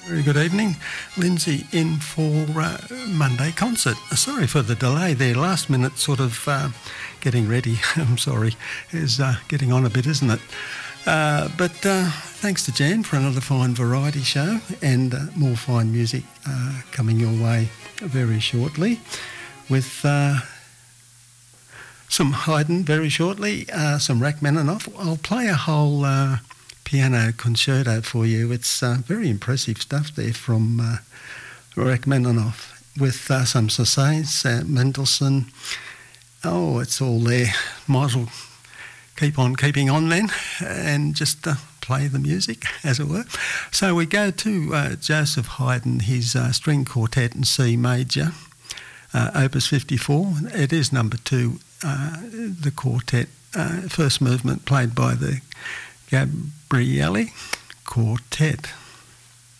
Very good evening. Lindsay in for Monday concert. Sorry for the delay there. Last minute sort of getting ready, I'm sorry, is getting on a bit, isn't it? But thanks to Jan for another fine variety show and more fine music coming your way very shortly with some Haydn very shortly, some Rachmaninoff. I'll play a whole piano concerto for you. It's very impressive stuff there from Rachmaninoff with some Saint-Saëns, Mendelssohn. Oh, it's all there. Might as well keep on keeping on then and just play the music, as it were. So we go to Joseph Haydn, his string quartet in C major, opus 54. It is number 2, the quartet, first movement played by the Gabrieli Quartet.